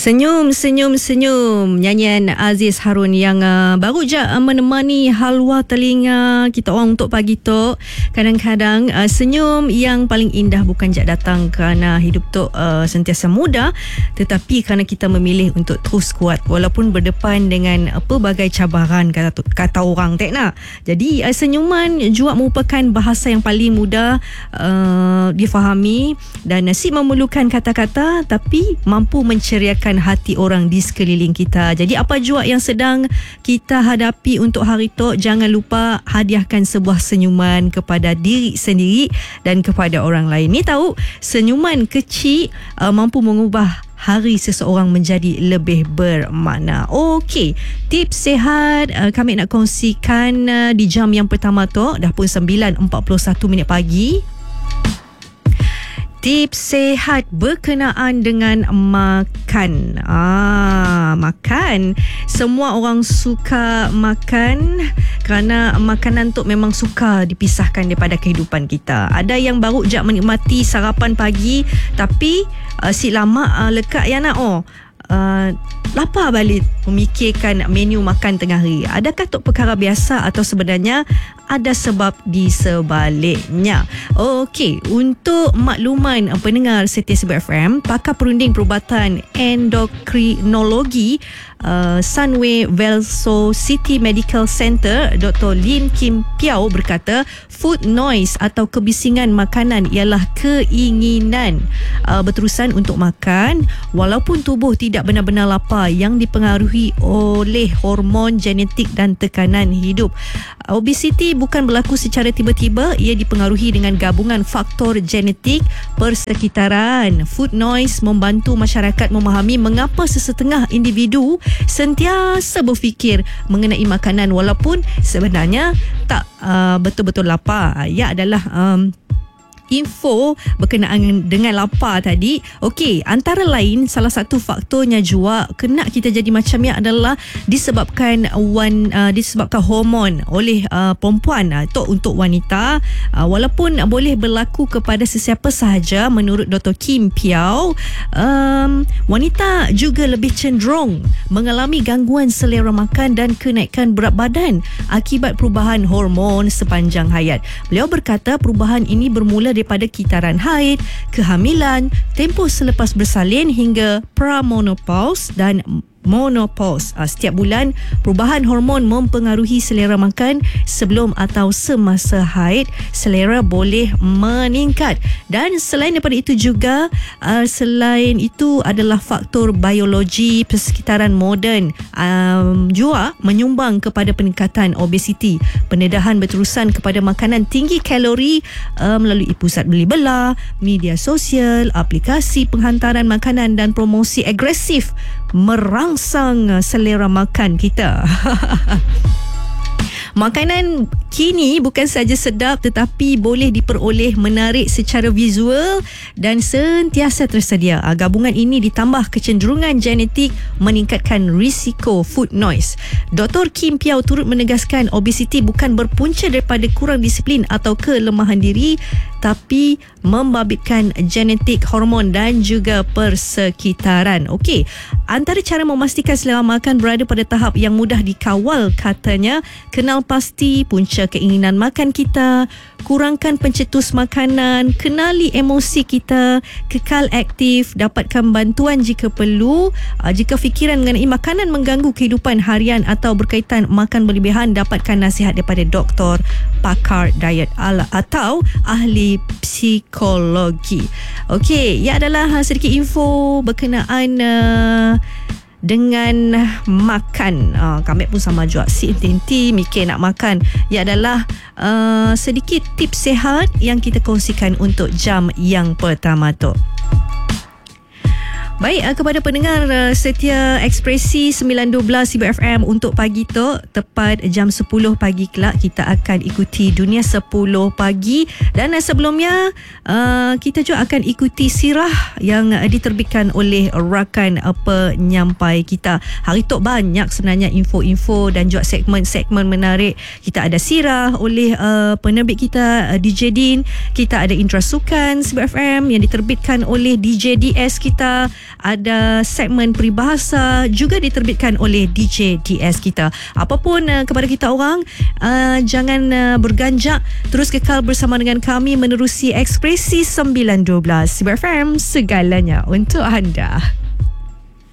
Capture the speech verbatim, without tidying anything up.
Senyum, senyum, senyum. Nyanyian Aziz Harun yang uh, baru je uh, menemani halwa telinga kita orang untuk pagi tu. Kadang-kadang uh, senyum yang paling indah bukan je datang kerana hidup tu uh, sentiasa mudah, tetapi kerana kita memilih untuk terus kuat walaupun berdepan dengan uh, pelbagai cabaran, kata, kata orang tak nak. Jadi uh, senyuman juga merupakan bahasa yang paling mudah uh, difahami dan si memerlukan kata-kata tapi mampu menceriakan hati orang di sekeliling kita. Jadi apa jua yang sedang kita hadapi untuk hari tu, jangan lupa hadiahkan sebuah senyuman kepada diri sendiri dan kepada orang lain. Ni tahu senyuman kecil uh, mampu mengubah hari seseorang menjadi lebih bermakna. Okey, tips sihat uh, kami nak kongsikan uh, di jam yang pertama tu. Dah pun sembilan empat puluh satu minit pagi. Tips sihat berkenaan dengan makan. Ah, makan. Semua orang suka makan kerana makanan tu memang suka dipisahkan daripada kehidupan kita. Ada yang baru je menikmati sarapan pagi tapi uh, si lama uh, lekat ya nak oh. Uh, lapar balik memikirkan menu makan tengah hari. Adakah tu perkara biasa atau sebenarnya ada sebab di sebaliknya? Okey, untuk makluman pendengar Setia Sibu F M, pakar perunding perubatan endokrinologi uh, Sunway Velso City Medical Center, Doktor Lim Kim Piao berkata, food noise atau kebisingan makanan ialah keinginan uh, berterusan untuk makan walaupun tubuh tidak benar-benar lapar yang dipengaruhi oleh hormon genetik dan tekanan hidup. Obesiti bukan berlaku secara tiba-tiba, ia dipengaruhi dengan gabungan faktor genetik persekitaran. Food noise membantu masyarakat memahami mengapa sesetengah individu sentiasa berfikir mengenai makanan walaupun sebenarnya tak uh, betul-betul lapar. Ia adalah um, info berkenaan dengan lapar tadi. Okey, antara lain salah satu faktornya juga kena kita jadi macam ni adalah disebabkan wan, uh, disebabkan hormon oleh uh, perempuan atau uh, untuk wanita, uh, walaupun boleh berlaku kepada sesiapa sahaja. Menurut Doktor Kim Piao, um, wanita juga lebih cenderung mengalami gangguan selera makan dan kenaikan berat badan akibat perubahan hormon sepanjang hayat. Beliau berkata perubahan ini bermula daripada kitaran haid, kehamilan, tempoh selepas bersalin hingga pramonopause dan monopause. Setiap bulan perubahan hormon mempengaruhi selera makan. Sebelum atau semasa haid, selera boleh meningkat. Dan selain daripada itu juga, uh, selain itu adalah faktor biologi persekitaran moden um, juga menyumbang kepada peningkatan obesiti. Pendedahan berterusan kepada makanan tinggi kalori uh, melalui pusat beli belah, media sosial, aplikasi penghantaran makanan dan promosi agresif merangsang selera makan kita. Makanan kini bukan saja sedap tetapi boleh diperoleh menarik secara visual dan sentiasa tersedia. Gabungan ini ditambah kecenderungan genetik meningkatkan risiko food noise. Doktor Kim Piao turut menegaskan obesiti bukan berpunca daripada kurang disiplin atau kelemahan diri, tapi membabitkan genetik, hormon dan juga persekitaran. Okey, antara cara memastikan selera makan berada pada tahap yang mudah dikawal katanya, kenal pasti punca keinginan makan kita, kurangkan pencetus makanan, kenali emosi kita, kekal aktif, dapatkan bantuan jika perlu. Jika fikiran mengenai makanan mengganggu kehidupan harian atau berkaitan makan berlebihan, dapatkan nasihat daripada doktor, pakar diet ala atau ahli psikologi. Okey, ia adalah sedikit info berkenaan uh, dengan makan. uh, Kami pun sama juga, si inti-inti mikir nak makan. Ia adalah uh, sedikit tips sihat yang kita kongsikan untuk jam yang pertama tu. Baik, uh, kepada pendengar uh, setia Ekspresi sembilan dua belas Sibu F M untuk pagi tu, tepat jam sepuluh pagi kelak kita akan ikuti Dunia sepuluh pagi. Dan uh, sebelumnya uh, kita juga akan ikuti sirah yang uh, diterbitkan oleh rakan uh, penyampai kita. Hari tu banyak sebenarnya info-info dan juga segmen-segmen menarik. Kita ada sirah oleh uh, penerbit kita, uh, D J Din. Kita ada Indra Sukan Sibu F M yang diterbitkan oleh D J D S kita. ada segmen peribahasa juga diterbitkan oleh D J D S kita. Apapun uh, kepada kita orang, uh, jangan uh, berganjak, terus kekal bersama dengan kami menerusi Ekspresi sembilan dua belas Sibar F M, segalanya untuk anda.